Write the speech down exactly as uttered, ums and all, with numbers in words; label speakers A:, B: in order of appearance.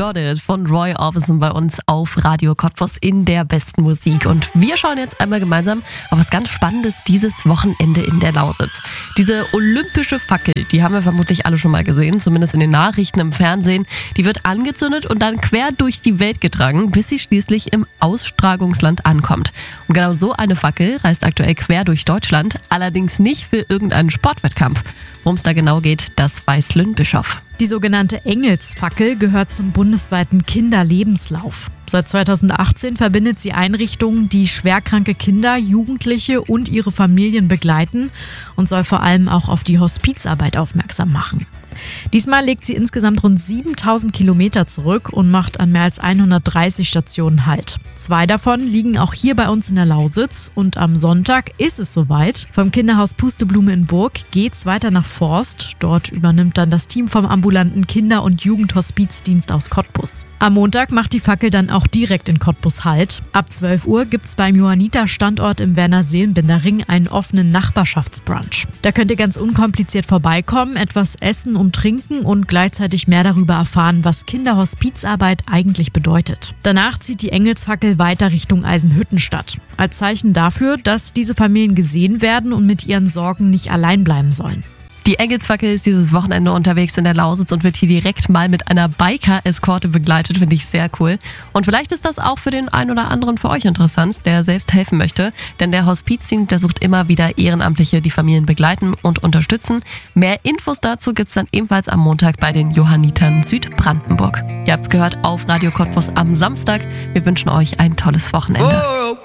A: Got It von Roy Orbison bei uns auf Radio Cottbus in der besten Musik. Und wir schauen jetzt einmal gemeinsam auf was ganz Spannendes dieses Wochenende in der Lausitz. Diese olympische Fackel, die haben wir vermutlich alle schon mal gesehen, zumindest in den Nachrichten, im Fernsehen. Die wird angezündet und dann quer durch die Welt getragen, bis sie schließlich im Austragungsland ankommt. Und genau so eine Fackel reist aktuell quer durch Deutschland, allerdings nicht für irgendeinen Sportwettkampf. Worum es da genau geht, das weiß Lynn Bischoff.
B: Die sogenannte Engelsfackel gehört zum bundesweiten Kinderlebenslauf. Seit zweitausendachtzehn verbindet sie Einrichtungen, die schwerkranke Kinder, Jugendliche und ihre Familien begleiten und soll vor allem auch auf die Hospizarbeit aufmerksam machen. Diesmal legt sie insgesamt rund siebentausend Kilometer zurück und macht an mehr als hundertdreißig Stationen Halt. Zwei davon liegen auch hier bei uns in der Lausitz und am Sonntag ist es soweit. Vom Kinderhaus Pusteblume in Burg geht's weiter nach Forst. Dort übernimmt dann das Team vom ambulanten Kinder- und Jugendhospizdienst aus Cottbus. Am Montag macht die Fackel dann auch direkt in Cottbus Halt. Ab zwölf Uhr gibt's beim Johanniter-Standort im Werner-Seelenbinder-Ring einen offenen Nachbarschaftsbrunch. Da könnt ihr ganz unkompliziert vorbeikommen, etwas essen und trinken und gleichzeitig mehr darüber erfahren, was Kinderhospizarbeit eigentlich bedeutet. Danach zieht die Engelsfackel weiter Richtung Eisenhüttenstadt. Als Zeichen dafür, dass diese Familien gesehen werden und mit ihren Sorgen nicht allein bleiben sollen.
A: Die Engelsfackel ist dieses Wochenende unterwegs in der Lausitz und wird hier direkt mal mit einer Biker-Eskorte begleitet, finde ich sehr cool. Und vielleicht ist das auch für den einen oder anderen für euch interessant, der selbst helfen möchte. Denn der Hospizdienst, der sucht immer wieder Ehrenamtliche, die Familien begleiten und unterstützen. Mehr Infos dazu gibt's dann ebenfalls am Montag bei den Johannitern Südbrandenburg. Ihr habt's gehört auf Radio Cottbus am Samstag. Wir wünschen euch ein tolles Wochenende.